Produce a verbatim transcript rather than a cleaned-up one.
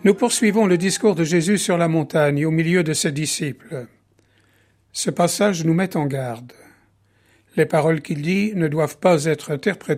Nous poursuivons le discours de Jésus sur la montagne au milieu de ses disciples. Ce passage nous met en garde. Les paroles qu'il dit ne doivent pas être interprétées